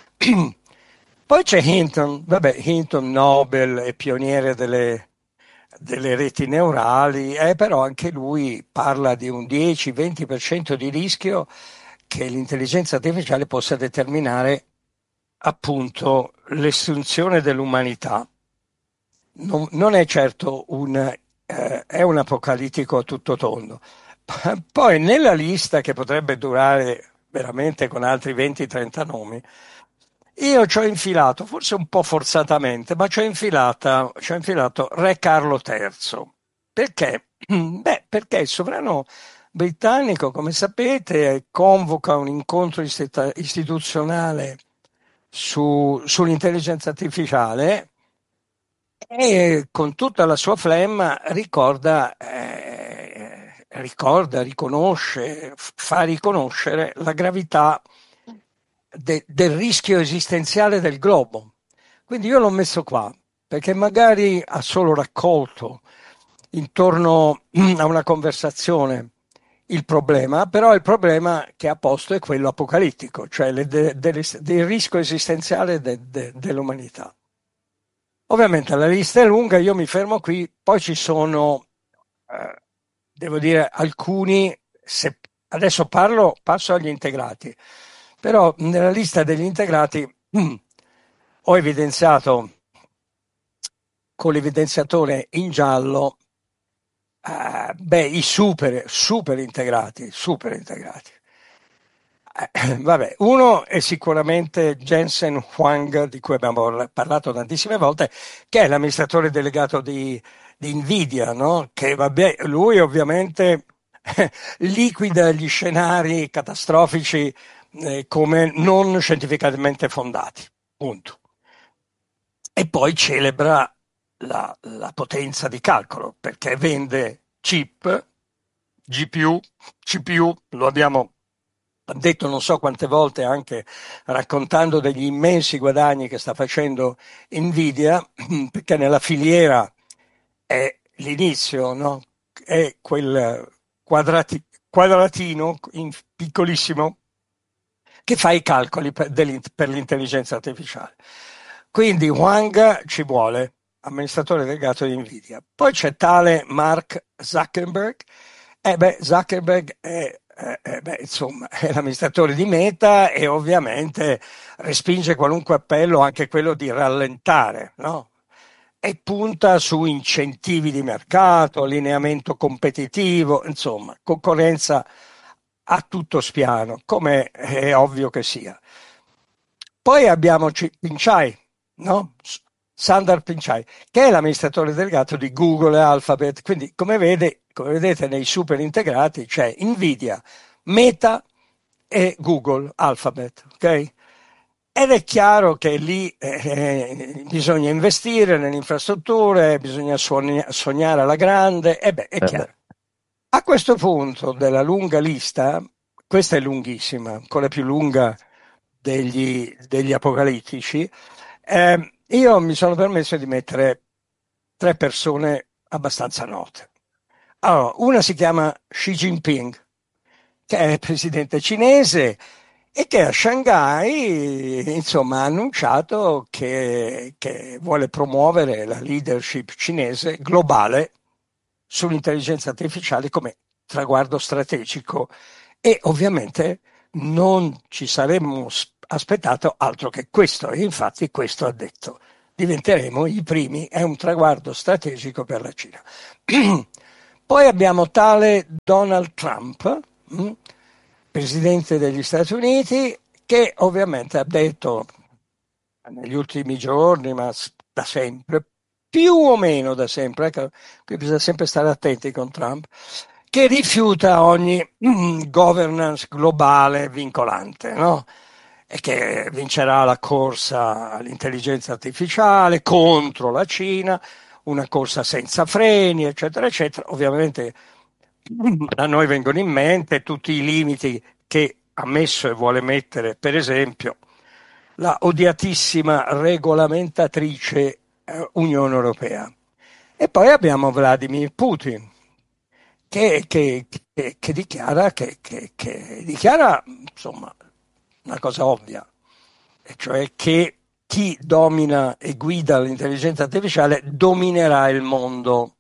Poi c'è Hinton, vabbè, Hinton Nobel e pioniere delle, delle reti neurali, eh, però anche lui parla di un dieci-venti per cento di rischio che l'intelligenza artificiale possa determinare appunto l'estinzione dell'umanità. Non, non è certo un, eh, è un apocalittico a tutto tondo. Poi nella lista, che potrebbe durare veramente con altri venti trenta nomi, io ci ho infilato, forse un po' forzatamente, ma ci ho infilata, ci ho infilato Re Carlo terzo. Perché? Beh, perché il sovrano britannico, come sapete, convoca un incontro istituta- istituzionale su, sull'intelligenza artificiale e con tutta la sua flemma ricorda, eh, ricorda, riconosce, fa riconoscere la gravità de- del rischio esistenziale del globo. Quindi io l'ho messo qua, perché magari ha solo raccolto intorno a una conversazione il problema, però il problema che ha posto è quello apocalittico, cioè le, de, de, del rischio esistenziale de, de, dell'umanità. Ovviamente la lista è lunga, io mi fermo qui, poi ci sono, eh, devo dire, alcuni, se, adesso parlo, passo agli integrati, però nella lista degli integrati mm, ho evidenziato con l'evidenziatore in giallo, eh, beh, i super, super integrati, super integrati. Eh, vabbè, uno è sicuramente Jensen Huang, di cui abbiamo parlato tantissime volte, che è l'amministratore delegato di, di Nvidia, no? Che vabbè, lui ovviamente liquida gli scenari catastrofici eh, come non scientificamente fondati, punto. E poi celebra la, la potenza di calcolo, perché vende chip, G P U, C P U, lo abbiamo detto non so quante volte anche raccontando degli immensi guadagni che sta facendo Nvidia, perché nella filiera è l'inizio, no? È quel quadrati, quadratino in piccolissimo che fa i calcoli per, per l'intelligenza artificiale. Quindi Huang ci vuole, amministratore delegato di Nvidia. Poi c'è tale Mark Zuckerberg, e beh, Zuckerberg è, eh, beh, insomma, è l'amministratore di Meta e ovviamente respinge qualunque appello, anche quello di rallentare, no? E punta su incentivi di mercato, allineamento competitivo, insomma, concorrenza a tutto spiano, come è ovvio che sia. Poi abbiamo Pichai, no? Sundar Pichai, che è l'amministratore delegato di Google e Alphabet. Quindi, come, vede, come vedete, nei super integrati c'è Nvidia, Meta e Google, Alphabet, ok? Ed è chiaro che lì eh, bisogna investire nelle infrastrutture, bisogna sognare alla grande, e beh, è chiaro. A questo punto della lunga lista, questa è lunghissima, ancora più lunga degli, degli apocalittici, eh, io mi sono permesso di mettere tre persone abbastanza note. Allora, una si chiama Xi Jinping, che è il presidente cinese e che a Shanghai, insomma, ha annunciato che, che vuole promuovere la leadership cinese globale sull'intelligenza artificiale come traguardo strategico e ovviamente non ci saremmo aspettato altro che questo, e infatti questo ha detto: diventeremo i primi, è un traguardo strategico per la Cina. Poi abbiamo tale Donald Trump, mh, presidente degli Stati Uniti, che ovviamente ha detto negli ultimi giorni, ma da sempre, più o meno da sempre, ecco, qui bisogna sempre stare attenti con Trump, che rifiuta ogni mm, governance globale vincolante, no? E che vincerà la corsa all'intelligenza artificiale contro la Cina, una corsa senza freni, eccetera, eccetera. Ovviamente a noi vengono in mente tutti i limiti che ha messo e vuole mettere, per esempio, la odiatissima regolamentatrice eh, Unione Europea. E poi abbiamo Vladimir Putin, che, che, che, che dichiara, che, che, che dichiara insomma, una cosa ovvia, e cioè che chi domina e guida l'intelligenza artificiale dominerà il mondo.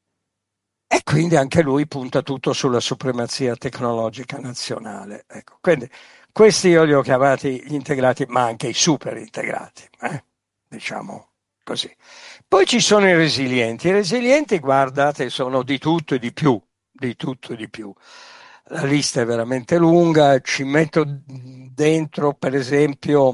E quindi anche lui punta tutto sulla supremazia tecnologica nazionale. Ecco, quindi questi io li ho chiamati gli integrati, ma anche i super integrati, eh? Diciamo così. Poi ci sono i resilienti. I resilienti, guardate, sono di tutto e di più, di tutto e di più. La lista è veramente lunga, ci metto dentro per esempio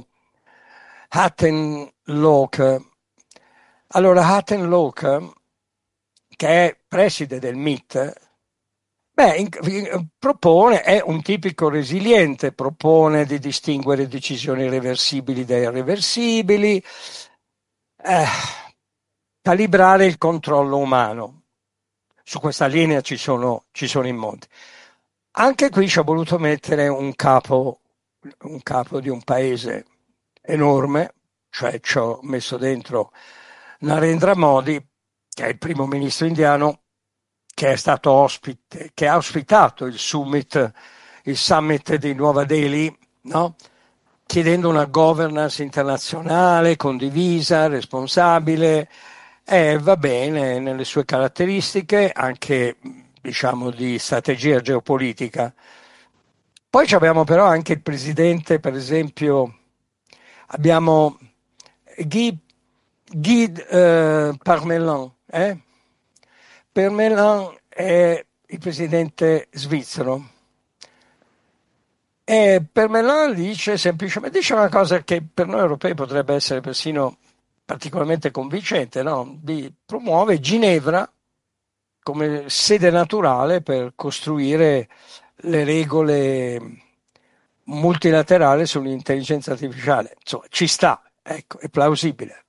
Hatten Loke. Allora, Hatten Loke, che è preside del M I T, beh, in, in, propone, è un tipico resiliente, propone di distinguere decisioni reversibili da irreversibili, eh, calibrare il controllo umano. Su questa linea ci sono, ci sono in molti. Anche qui ci ha voluto mettere un capo, un capo di un paese enorme, cioè ci ho messo dentro Narendra Modi, che è il primo ministro indiano, che è stato ospite, che ha ospitato il summit, il summit di Nuova Delhi, no? Chiedendo una governance internazionale condivisa, responsabile, e va bene nelle sue caratteristiche, anche diciamo di strategia geopolitica. Poi abbiamo però anche il presidente, per esempio, abbiamo Guy, Guy eh, Parmelin, eh? Parmelin è il presidente svizzero. E Parmelin dice semplicemente, dice una cosa che per noi europei potrebbe essere persino particolarmente convincente, no? Di, promuove Ginevra come sede naturale per costruire le regole multilaterali sull'intelligenza artificiale. Insomma, ci sta, ecco, è plausibile.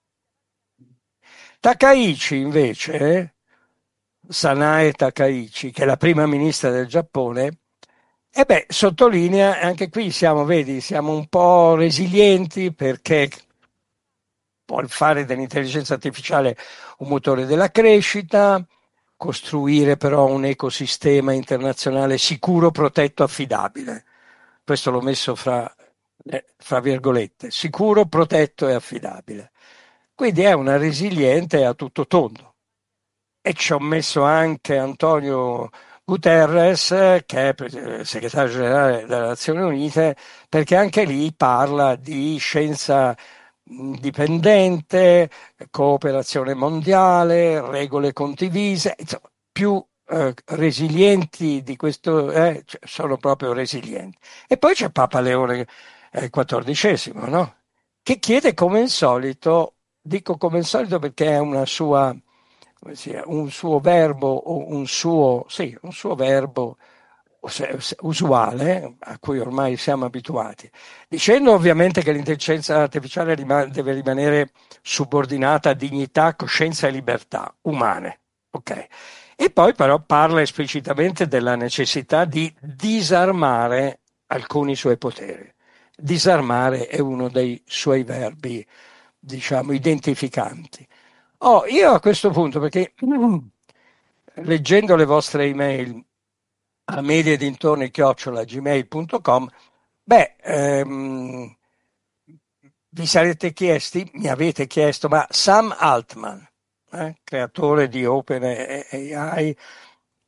Takaichi invece, Sanae Takaichi, che è la prima ministra del Giappone, e beh, sottolinea, anche qui siamo, vedi, siamo un po' resilienti perché vuol fare dell'intelligenza artificiale un motore della crescita, costruire però un ecosistema internazionale sicuro, protetto, affidabile. Questo l'ho messo fra, eh, fra virgolette, sicuro, protetto e affidabile. Quindi è una resiliente a tutto tondo. E ci ho messo anche Antonio Guterres, che è segretario generale delle Nazioni Unite, perché anche lì parla di scienza dipendente, cooperazione mondiale, regole condivise, insomma, più eh, resilienti di questo, eh, sono proprio resilienti. E poi c'è Papa Leone eh, quattordicesimo, no? Che chiede come al solito, dico come al solito perché è una sua, come sia, un suo verbo, o un suo, sì, un suo verbo usuale, a cui ormai siamo abituati, dicendo ovviamente che l'intelligenza artificiale deve rimanere subordinata a dignità, coscienza e libertà umane. Okay. E poi però parla esplicitamente della necessità di disarmare alcuni suoi poteri. Disarmare è uno dei suoi verbi, diciamo, identificanti. Oh, io a questo punto, perché leggendo le vostre email a media dintorni chiocciola gmail punto com, beh, ehm, vi sarete chiesti, mi avete chiesto, ma Sam Altman, eh, creatore di OpenAI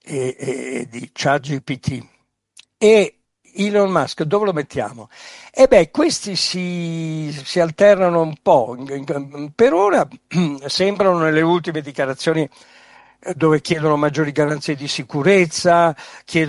e, e di ChatGPT e Elon Musk, dove lo mettiamo? E beh, questi si, si alternano un po'. Per ora sembrano nelle ultime dichiarazioni dove chiedono maggiori garanzie di sicurezza, chiedono